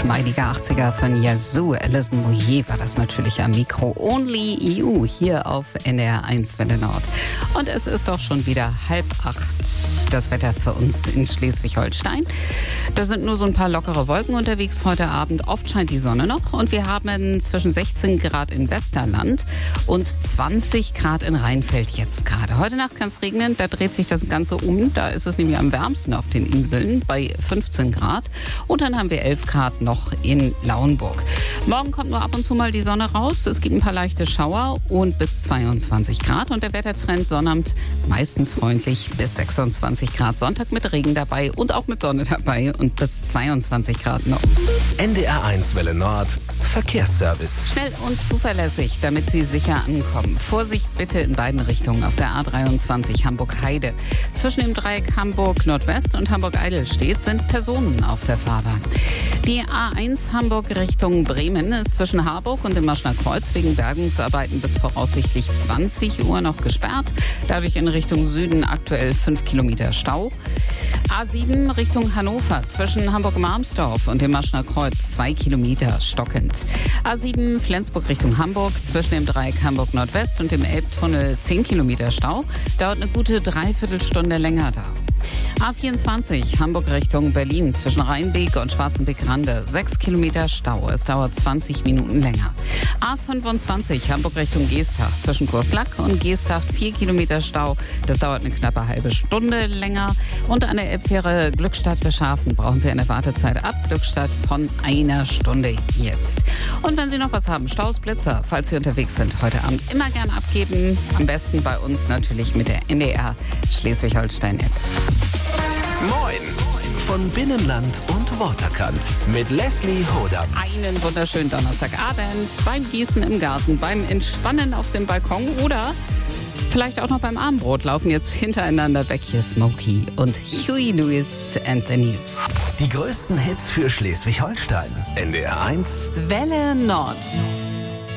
geschmeidige 80er von Yazoo. Alison Moyer war das natürlich am Mikro. Only You hier auf NDR 1 Welle Nord. Und es ist doch schon wieder 7:30. Das Wetter für uns in Schleswig-Holstein. Da sind nur so ein paar lockere Wolken unterwegs heute Abend. Oft scheint die Sonne noch. Und wir haben zwischen 16 Grad in Westerland und 20 Grad in Rheinfeld jetzt gerade. Heute Nacht kann es regnen. Da dreht sich das Ganze um. Da ist es nämlich am wärmsten auf den Inseln bei 15 Grad. Und dann haben wir 11 Grad noch in Lauenburg. Morgen kommt nur ab und zu mal die Sonne raus. Es gibt ein paar leichte Schauer und bis 22 Grad. Und der Wettertrend Sonnabend meistens freundlich bis 26 Grad. Sonntag mit Regen dabei und auch mit Sonne dabei und bis 22 Grad noch. NDR 1 Welle Nord Verkehrsservice. Schnell und zuverlässig, damit Sie sicher ankommen. Vorsicht bitte in beiden Richtungen auf der A23 Hamburg-Heide. Zwischen dem Dreieck Hamburg-Nordwest und Hamburg-Eidelstedt sind Personen auf der Fahrbahn. Die A1 Hamburg Richtung Bremen ist zwischen Harburg und dem Maschner Kreuz wegen Bergungsarbeiten bis voraussichtlich 20 Uhr noch gesperrt. Dadurch in Richtung Süden aktuell 5 Kilometer Stau. A7 Richtung Hannover zwischen Hamburg-Marmsdorf und dem Maschner Kreuz 2 Kilometer stockend. A7 Flensburg Richtung Hamburg zwischen dem Dreieck Hamburg-Nordwest und dem Elbtunnel 10 Kilometer Stau. Dauert eine gute Dreiviertelstunde länger da. A24 Hamburg Richtung Berlin zwischen Rheinbeek und Schwarzenbeek-Rande 6 Kilometer Stau. Es dauert 20 Minuten länger. A25 Hamburg Richtung Geestach zwischen Kurslack und Geestach 4 Kilometer Stau. Das dauert eine knappe halbe Stunde länger. Und an der Elbfähre Glückstadt-Verschafen brauchen Sie eine Wartezeit ab Glückstadt von einer Stunde jetzt. Und wenn Sie noch was haben, Staus, Blitzer, falls Sie unterwegs sind, heute Abend immer gern abgeben. Am besten bei uns natürlich mit der NDR Schleswig-Holstein-App. Moin von Binnenland und Waterkant mit Leslie Hodam. Einen wunderschönen Donnerstagabend beim Gießen im Garten, beim Entspannen auf dem Balkon oder vielleicht auch noch beim Abendbrot laufen jetzt hintereinander weg hier Smokey und Huey Lewis and the News. Die größten Hits für Schleswig-Holstein. NDR 1 Welle Nord.